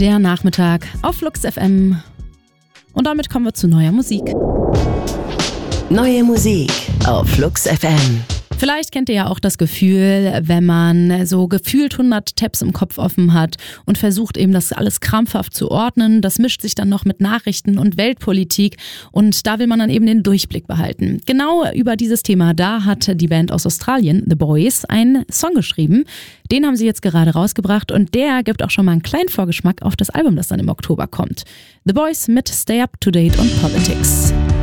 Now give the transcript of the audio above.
der Nachmittag auf Flux FM. Und damit kommen wir zu neuer Musik. Neue Musik auf Flux FM. Vielleicht kennt ihr ja auch das Gefühl, wenn man so gefühlt 100 Tabs im Kopf offen hat und versucht eben das alles krampfhaft zu ordnen. Das mischt sich dann noch mit Nachrichten und Weltpolitik und da will man dann eben den Durchblick behalten. Genau über dieses Thema, da hat die Band aus Australien, The Boys, einen Song geschrieben. Den haben sie jetzt gerade rausgebracht und der gibt auch schon mal einen kleinen Vorgeschmack auf das Album, das dann im Oktober kommt. The Boys mit Stay Up to Date on Politics.